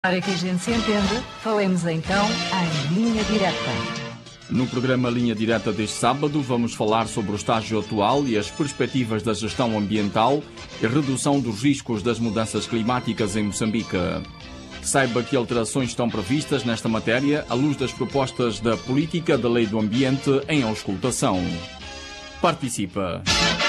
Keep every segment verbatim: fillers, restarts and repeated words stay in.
Para que a gente se entenda, falemos então em Linha Direta. No programa Linha Direta deste sábado, vamos falar sobre o estágio atual e as perspectivas da gestão ambiental e redução dos riscos das mudanças climáticas em Moçambique. Saiba que alterações estão previstas nesta matéria à luz das propostas da Política da Lei do Ambiente em auscultação. Participa!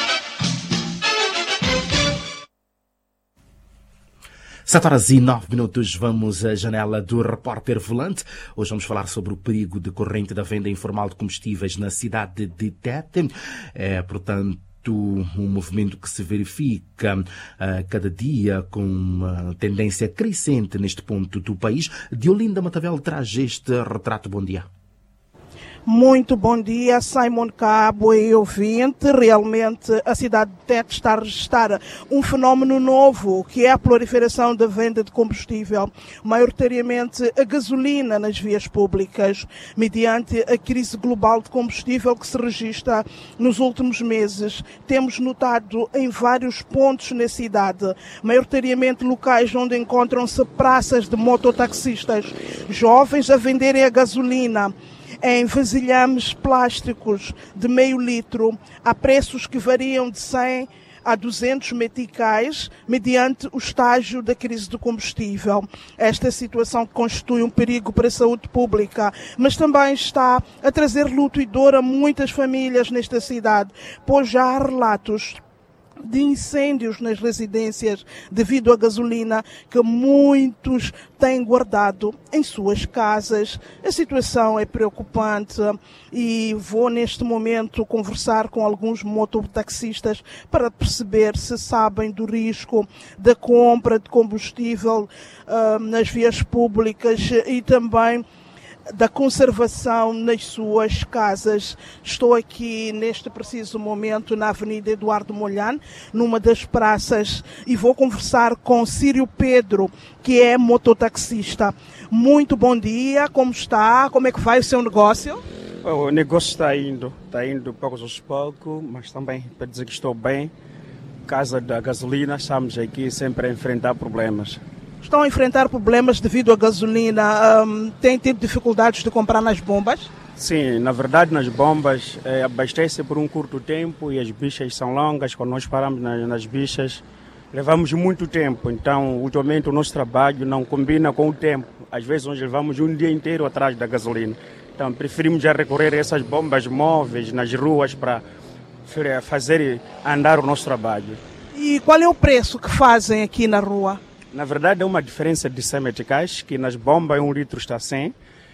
sete horas e nove minutos, vamos à janela do Repórter Volante. Hoje vamos falar sobre o perigo decorrente da venda informal de combustíveis na cidade de Tete. É, portanto, um movimento que se verifica uh, cada dia com uma tendência crescente neste ponto do país. Diolinda Matavel traz este retrato. Bom dia. Muito bom dia, Simon Cabo e ouvinte. Realmente a cidade de Tete está a registrar um fenómeno novo, que é a proliferação da venda de combustível, maioritariamente a gasolina nas vias públicas, mediante a crise global de combustível que se registra nos últimos meses. Temos notado em vários pontos na cidade, maioritariamente locais onde encontram-se praças de mototaxistas, jovens a venderem a gasolina em vasilhames plásticos de meio litro, a preços que variam de cem a duzentos meticais, mediante o estágio da crise do combustível. Esta situação constitui um perigo para a saúde pública, mas também está a trazer luto e dor a muitas famílias nesta cidade, pois já há relatos de incêndios nas residências devido à gasolina que muitos têm guardado em suas casas. A situação é preocupante e vou neste momento conversar com alguns mototaxistas para perceber se sabem do risco da compra de combustível uh, nas vias públicas e também da conservação nas suas casas. Estou aqui neste preciso momento na Avenida Eduardo Molhane, numa das praças, e vou conversar com Círio Pedro, que é mototaxista. Muito bom dia, como está? Como é que vai o seu negócio? O negócio está indo, está indo poucos aos poucos, mas também para dizer que estou bem. Casa da gasolina, estamos aqui sempre a enfrentar problemas. Estão a enfrentar problemas devido à gasolina? Um, têm tido dificuldades de comprar nas bombas? Sim, na verdade nas bombas é, abastece por um curto tempo e as bichas são longas. Quando nós paramos nas, nas bichas, levamos muito tempo. Então, ultimamente o nosso trabalho não combina com o tempo. Às vezes nós levamos um dia inteiro atrás da gasolina. Então, preferimos já recorrer a essas bombas móveis nas ruas para fazer andar o nosso trabalho. E qual é o preço que fazem aqui na rua? Na verdade é uma diferença de cem meticais, que nas bombas um litro está cem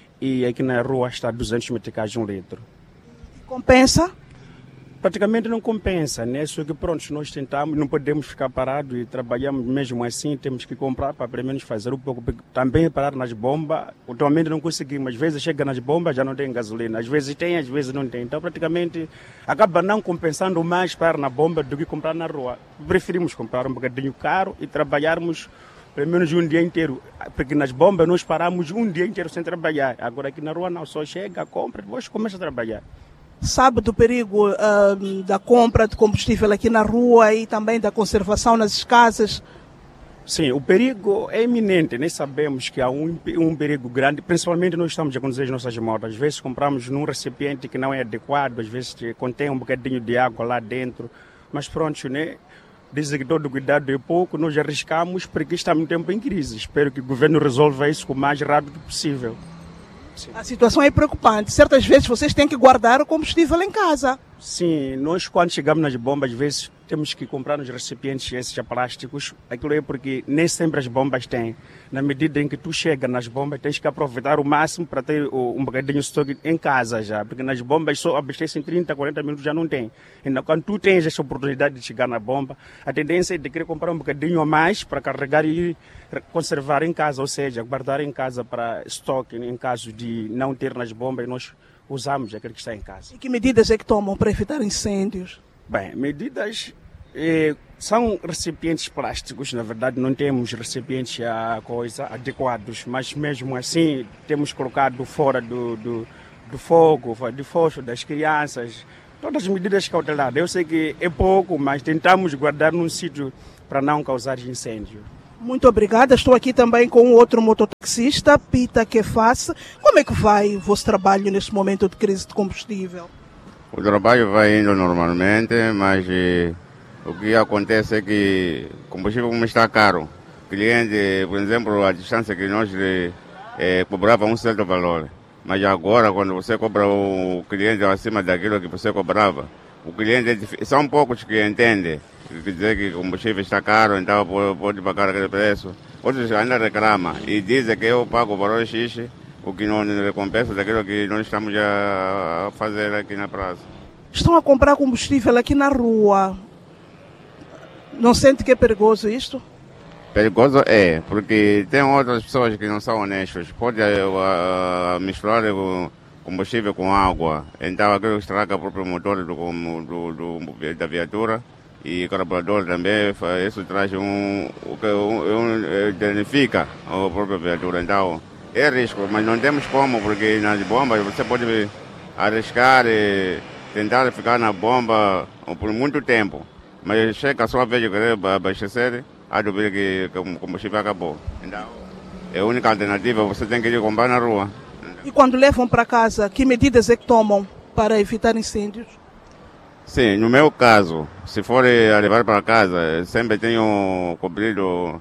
e aqui na rua está duzentos meticais um litro. Compensa? Praticamente não compensa, né? Só que pronto, nós tentamos, não podemos ficar parados e trabalhamos mesmo assim, temos que comprar para pelo menos fazer um pouco, também parar nas bombas. Atualmente não conseguimos, às vezes chega nas bombas já não tem gasolina, às vezes tem, às vezes não tem. Então praticamente acaba não compensando mais parar na bomba do que comprar na rua. Preferimos comprar um bocadinho caro e trabalharmos pelo menos um dia inteiro, porque nas bombas nós paramos um dia inteiro sem trabalhar. Agora aqui na rua não, só chega, compra, depois começa a trabalhar. Sabe do perigo uh, da compra de combustível aqui na rua e também da conservação nas casas? Sim, o perigo é iminente, nem sabemos que há um, um perigo grande, principalmente nós estamos a conduzir as nossas motos. Às vezes compramos num recipiente que não é adequado, às vezes contém um bocadinho de água lá dentro, mas pronto, né? Dizem que todo cuidado é pouco, nós arriscamos porque estamos em tempo em crise. Espero que o governo resolva isso o mais rápido possível. Sim. A situação é preocupante. Certas vezes vocês têm que guardar o combustível em casa. Sim, nós quando chegamos nas bombas, às vezes temos que comprar nos recipientes esses plásticos. Aquilo é porque nem sempre as bombas têm. Na medida em que tu chega nas bombas, tens que aproveitar o máximo para ter um bocadinho de estoque em casa já. Porque nas bombas só abastecem trinta, quarenta minutos, já não tem. Então quando tu tens essa oportunidade de chegar na bomba, a tendência é de querer comprar um bocadinho a mais para carregar e conservar em casa, ou seja, guardar em casa para estoque em caso de não ter nas bombas, nós usamos aquele que está em casa. E que medidas é que tomam para evitar incêndios? Bem, medidas eh, são recipientes plásticos, na verdade não temos recipientes a coisa, adequados, mas mesmo assim temos colocado fora do, do, do fogo, de fósforo das crianças, todas as medidas cautelares. Eu sei que é pouco, mas tentamos guardar num sítio para não causar incêndio. Muito obrigada. Estou aqui também com outro mototaxista, Pita Kefas. Como é que vai o vosso trabalho neste momento de crise de combustível? O trabalho vai indo normalmente, mas eh, o que acontece é que o combustível como está caro. O cliente, por exemplo, a distância que nós eh, cobrava um certo valor. Mas agora, quando você cobra o cliente acima daquilo que você cobrava, o cliente, são poucos que entendem. Quer dizer que o combustível está caro, então pode pagar aquele preço. Outros ainda reclamam e dizem que eu pago o valor X, o que não recompensa daquilo que nós estamos a fazer aqui na praça. Estão a comprar combustível aqui na rua. Não sente que é perigoso isto? Perigoso é, porque tem outras pessoas que não são honestas. Pode uh, misturar o combustível com água, então aquilo estraga o próprio motor do, do, do, da viatura. E o carburador também, isso traz um, um, um, danifica a própria viatura. Então, é risco, mas não temos como, porque nas bombas você pode arriscar e tentar ficar na bomba por muito tempo. Mas chega a sua vez de querer abastecer, a dúvida que o combustível acabou. Então, é a única alternativa, você tem que ir comprar na rua. E quando levam para casa, que medidas é que tomam para evitar incêndios? Sim, no meu caso, se for a levar para casa, sempre tenho cobrido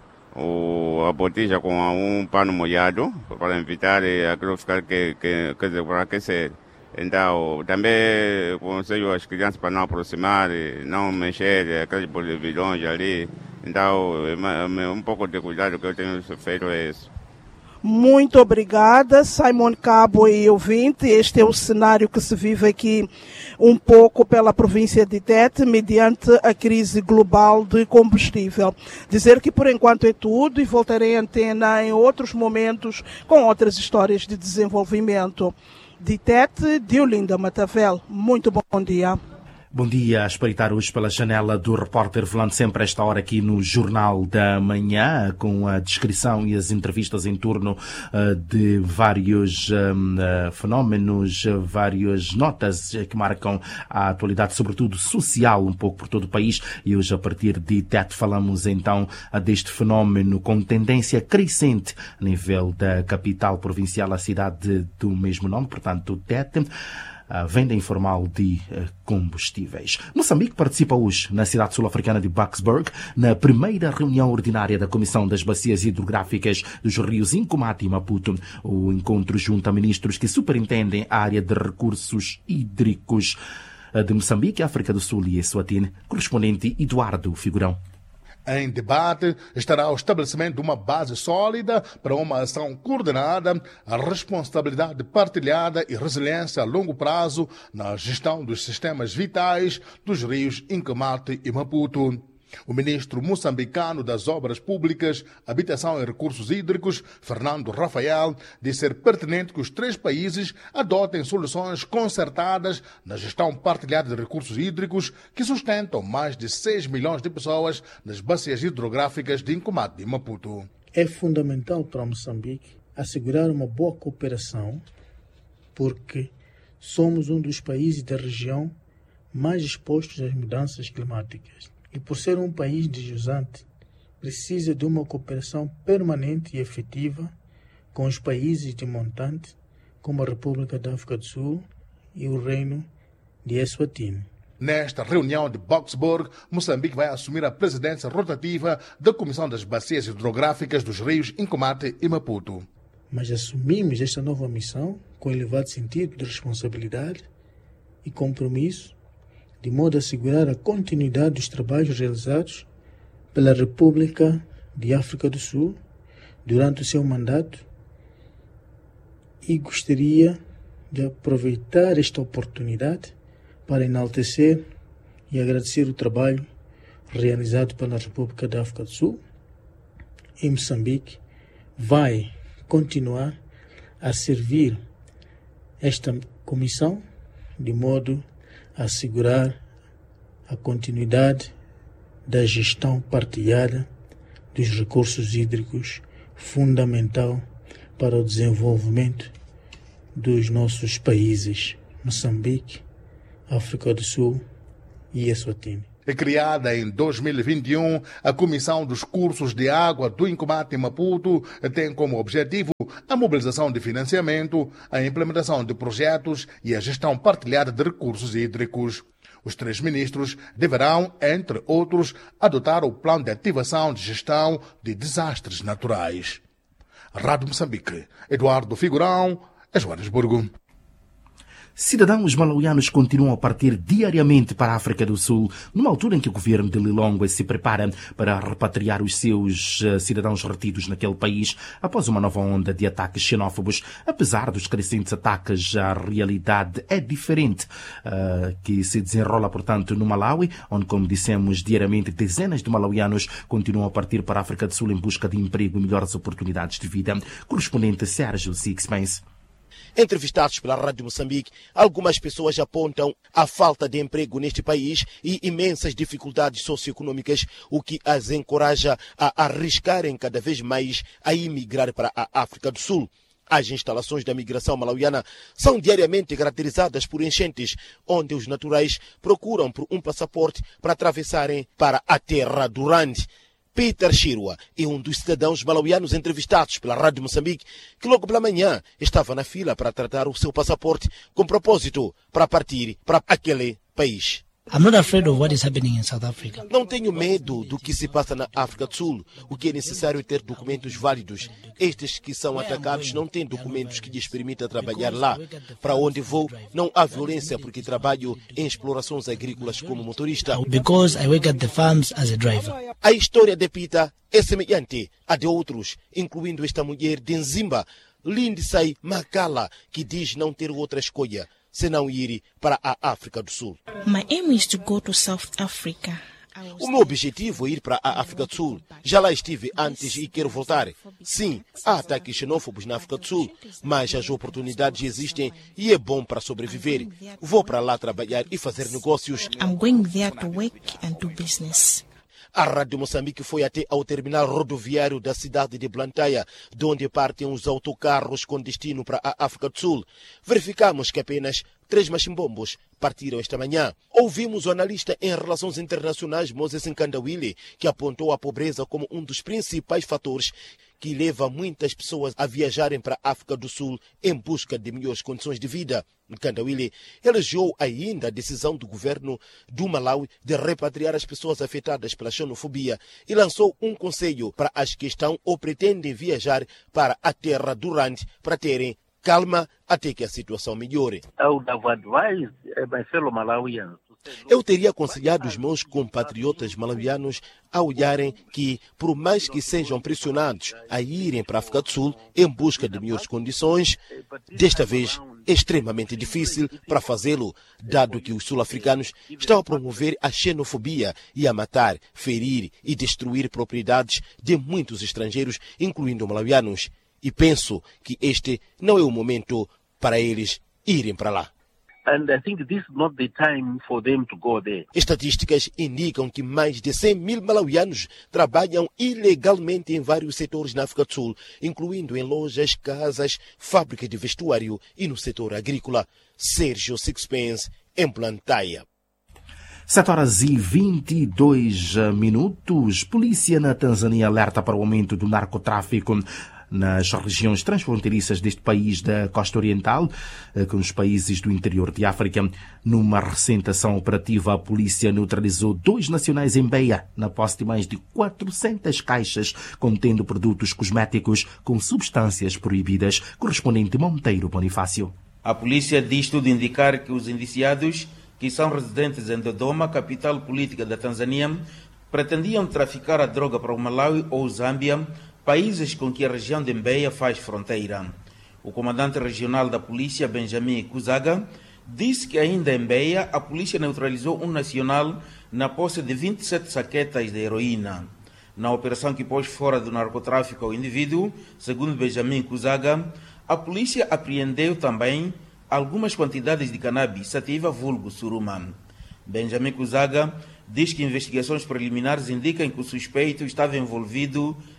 o, a botija com um pano molhado para evitar aquilo ficar que, que, que para aquecer. Então, também aconselho as crianças para não aproximar, não mexer aqueles botijões ali. Então, um pouco de cuidado que eu tenho feito é isso. Muito obrigada, Simon Cabo e ouvinte. Este é o cenário que se vive aqui um pouco pela província de Tete, mediante a crise global de combustível. Dizer que por enquanto é tudo e voltarei à antena em outros momentos com outras histórias de desenvolvimento. De Tete, Diolinda Matavel. Muito bom dia. Bom dia, a espreitar hoje pela janela do repórter Volante, sempre a esta hora aqui no Jornal da Manhã, com a descrição e as entrevistas em torno uh, de vários um, uh, fenómenos, uh, várias notas que marcam a atualidade, sobretudo social, um pouco por todo o país. E hoje, a partir de Tete, falamos então uh, deste fenómeno com tendência crescente a nível da capital provincial, a cidade do mesmo nome, portanto, Tete. A venda informal de uh, combustíveis. Moçambique participa hoje na cidade sul-africana de Boksburg na primeira reunião ordinária da Comissão das Bacias Hidrográficas dos rios Incomate e Maputo. O encontro junta ministros que superintendem a área de recursos hídricos de Moçambique, África do Sul e Eswatini. Correspondente Eduardo Figurão. Em debate estará o estabelecimento de uma base sólida para uma ação coordenada, a responsabilidade partilhada e resiliência a longo prazo na gestão dos sistemas vitais dos rios Incomate e Maputo. O ministro moçambicano das Obras Públicas, Habitação e Recursos Hídricos, Fernando Rafael, disse ser pertinente que os três países adotem soluções concertadas na gestão partilhada de recursos hídricos que sustentam mais de seis milhões de pessoas nas bacias hidrográficas de Incomate e Maputo. É fundamental para Moçambique assegurar uma boa cooperação, porque somos um dos países da região mais expostos às mudanças climáticas. E por ser um país desjusante, precisa de uma cooperação permanente e efetiva com os países de montante, como a República da África do Sul e o Reino de Eswatini. Nesta reunião de Boksburg, Moçambique vai assumir a presidência rotativa da Comissão das Bacias Hidrográficas dos rios Incomate e Maputo. Mas assumimos esta nova missão com elevado sentido de responsabilidade e compromisso, de modo a assegurar a continuidade dos trabalhos realizados pela República de África do Sul durante o seu mandato, e gostaria de aproveitar esta oportunidade para enaltecer e agradecer o trabalho realizado pela República da África do Sul. E Moçambique vai continuar a servir esta comissão de modo a assegurar a continuidade da gestão partilhada dos recursos hídricos, fundamental para o desenvolvimento dos nossos países, Moçambique, África do Sul e Eswatini. Criada em dois mil e vinte e um, a Comissão dos Cursos de Água do Incomate em Maputo tem como objetivo a mobilização de financiamento, a implementação de projetos e a gestão partilhada de recursos hídricos. Os três ministros deverão, entre outros, adotar o plano de ativação de gestão de desastres naturais. Rádio Moçambique, Eduardo Figurão, Joanesburgo. Cidadãos malauianos continuam a partir diariamente para a África do Sul, numa altura em que o governo de Lilongwe se prepara para repatriar os seus uh, cidadãos retidos naquele país após uma nova onda de ataques xenófobos. Apesar dos crescentes ataques, a realidade é diferente, uh, que se desenrola, portanto, no Malawi, onde, como dissemos, diariamente dezenas de malauianos continuam a partir para a África do Sul em busca de emprego e melhores oportunidades de vida. Correspondente Sérgio Sixpence. Entrevistados pela Rádio Moçambique, algumas pessoas apontam a falta de emprego neste país e imensas dificuldades socioeconômicas, o que as encoraja a arriscarem cada vez mais a emigrar para a África do Sul. As instalações da migração malauiana são diariamente caracterizadas por enchentes, onde os naturais procuram por um passaporte para atravessarem para a terra durante. Peter Shirwa é um dos cidadãos malauianos entrevistados pela Rádio Moçambique, que logo pela manhã estava na fila para tratar o seu passaporte com propósito para partir para aquele país. I'm not afraid of what is happening in South Africa. Não tenho medo do que se passa na África do Sul. O que é necessário é ter documentos válidos. Estes que são atacados não têm documentos que lhes permitam trabalhar lá. Para onde vou, não há violência porque trabalho em explorações agrícolas como motorista. Because I work at the farms as a driver. A história de Peter é semelhante à de outros, incluindo esta mulher de Nzimba, Lindsay Makala, que diz não ter outra escolha senão ir para a África do Sul. My aim is to go to South Africa. O meu objetivo é ir para a África do Sul. Já lá estive antes e quero voltar. Sim, há ataques xenófobos na África do Sul, mas as oportunidades existem e é bom para sobreviver. Vou para lá trabalhar e fazer negócios. I'm going there to work and do business. A Rádio Moçambique foi até ao terminal rodoviário da cidade de Blantyre, de onde partem os autocarros com destino para a África do Sul. Verificamos que apenas três machimbombos partiram esta manhã. Ouvimos o analista em relações internacionais Moses Nkandawile, que apontou a pobreza como um dos principais fatores que leva muitas pessoas a viajarem para a África do Sul em busca de melhores condições de vida. Nkandawile elogiou ainda a decisão do governo do Malawi de repatriar as pessoas afetadas pela xenofobia e lançou um conselho para as que estão ou pretendem viajar para a terra durante para terem calma até que a situação melhore. Eu teria aconselhado os meus compatriotas malauianos a olharem que, por mais que sejam pressionados a irem para a África do Sul em busca de melhores condições, desta vez é extremamente difícil para fazê-lo, dado que os sul-africanos estão a promover a xenofobia e a matar, ferir e destruir propriedades de muitos estrangeiros, incluindo malauianos. E penso que este não é o momento para eles irem para lá. And I think this is not the time for them to go there. Estatísticas indicam que mais de cem mil malauianos trabalham ilegalmente em vários setores na África do Sul, incluindo em lojas, casas, fábricas de vestuário e no setor agrícola. Sérgio Sixpence, em Blantyre. sete horas e vinte e dois minutos. Polícia na Tanzânia alerta para o aumento do narcotráfico nas regiões transfronteiriças deste país da costa oriental, com os países do interior de África. Numa recente ação operativa, a polícia neutralizou dois nacionais em Beia, na posse de mais de quatrocentas caixas contendo produtos cosméticos com substâncias proibidas. Correspondente Monteiro Bonifácio. A polícia diz tudo indicar que os indiciados, que são residentes em Dodoma, capital política da Tanzânia, pretendiam traficar a droga para o Malawi ou Zâmbia, países com que a região de Mbeya faz fronteira. O comandante regional da polícia, Benjamin Kuzaga, disse que ainda em Mbeya a polícia neutralizou um nacional na posse de vinte e sete saquetas de heroína. Na operação que pôs fora do narcotráfico ao indivíduo, segundo Benjamin Kuzaga, a polícia apreendeu também algumas quantidades de cannabis sativa vulgo suruma. Benjamin Kuzaga diz que investigações preliminares indicam que o suspeito estava envolvido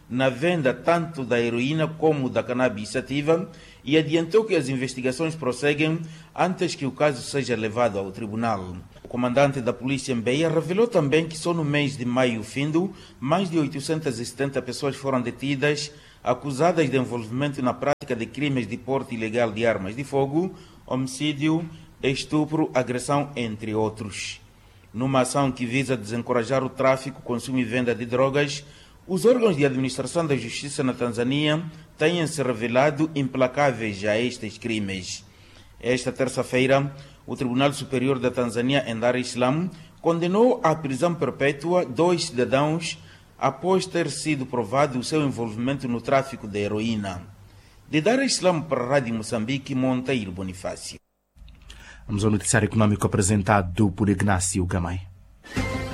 na venda tanto da heroína como da cannabis sativa e adiantou que as investigações prosseguem antes que o caso seja levado ao tribunal. O comandante da polícia em Beira revelou também que só no mês de maio findo, mais de oitocentas e setenta pessoas foram detidas, acusadas de envolvimento na prática de crimes de porte ilegal de armas de fogo, homicídio, estupro, agressão, entre outros. Numa ação que visa desencorajar o tráfico, consumo e venda de drogas, os órgãos de administração da justiça na Tanzânia têm se revelado implacáveis a estes crimes. Esta terça-feira, o Tribunal Superior da Tanzânia, em Dar es Salaam, condenou à prisão perpétua dois cidadãos após ter sido provado o seu envolvimento no tráfico de heroína. De Dar es Salaam para a Rádio Moçambique, Monteiro Bonifácio. Vamos ao noticiário econômico apresentado por Ignácio Gamay.